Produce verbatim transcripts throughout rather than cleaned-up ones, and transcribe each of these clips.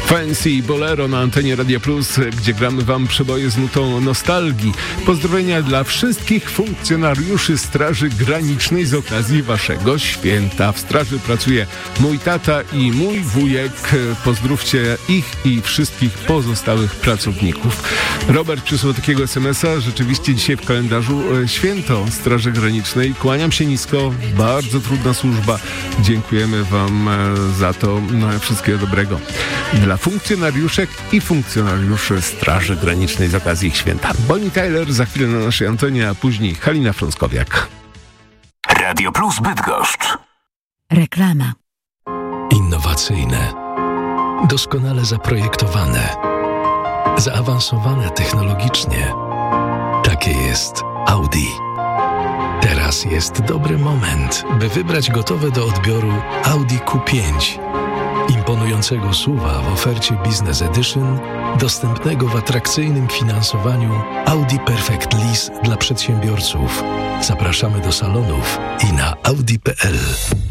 Fancy Bolero na antenie Radia Plus, gdzie gramy wam przeboje z nutą nostalgii. Pozdrowienia dla wszystkich funkcjonariuszy Straży Granicznej z okazji waszego święta. W straży pracuje mój tata i mój wujek. Pozdrówcie ich i wszystkich pozostałych pracowników. Robert przysłał takiego es em es a. Rzeczywiście dzisiaj w kalendarzu święto Straży Granicznej. Kłaniam się nisko. Bardzo trudna służba. Dziękujemy wam za to. No, wszystkiego dobrego dla funkcjonariuszek i funkcjonariuszy Straży Granicznej z okazji ich święta. Bonnie Tyler za chwilę na naszej antenie, a później Halina Frąckowiak. Radio Plus Bydgoszcz. Reklama. Innowacyjne, doskonale zaprojektowane, zaawansowane technologicznie. Takie jest Audi. Teraz jest dobry moment, by wybrać gotowe do odbioru Audi Q pięć. Imponującego suwa w ofercie Business Edition, dostępnego w atrakcyjnym finansowaniu Audi Perfect Lease dla przedsiębiorców. Zapraszamy do salonów i na audi kropka p l.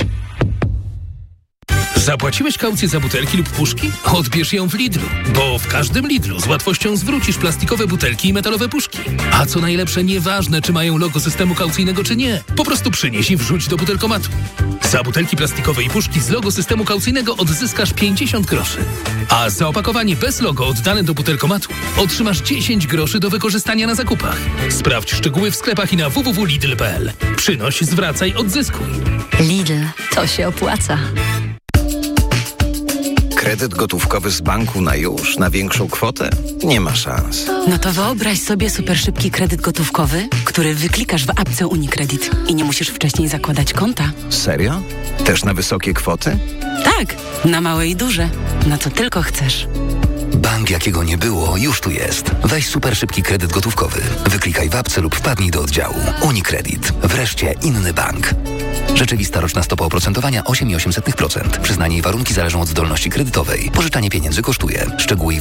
Zapłaciłeś kaucję za butelki lub puszki? Odbierz ją w Lidlu, bo w każdym Lidlu z łatwością zwrócisz plastikowe butelki i metalowe puszki. A co najlepsze, nieważne czy mają logo systemu kaucyjnego czy nie, po prostu przynieś i wrzuć do butelkomatu. Za butelki plastikowe i puszki z logo systemu kaucyjnego odzyskasz pięćdziesiąt groszy. A za opakowanie bez logo oddane do butelkomatu otrzymasz dziesięć groszy do wykorzystania na zakupach. Sprawdź szczegóły w sklepach i na w w w kropka lidl kropka p l. Przynoś, zwracaj, odzyskuj. Lidl, to się opłaca. Kredyt gotówkowy z banku na już, na większą kwotę? Nie ma szans. No to wyobraź sobie super szybki kredyt gotówkowy, który wyklikasz w apce UniCredit i nie musisz wcześniej zakładać konta. Serio? Też na wysokie kwoty? Tak, na małe i duże. Na co tylko chcesz. Bank jakiego nie było, już tu jest. Weź super szybki kredyt gotówkowy. Wyklikaj w apce lub wpadnij do oddziału. UniCredit. Wreszcie inny bank. Rzeczywista roczna stopa oprocentowania osiem przecinek osiem procent. Przyznanie i warunki zależą od zdolności kredytowej. Pożyczanie pieniędzy kosztuje. Szczegóły i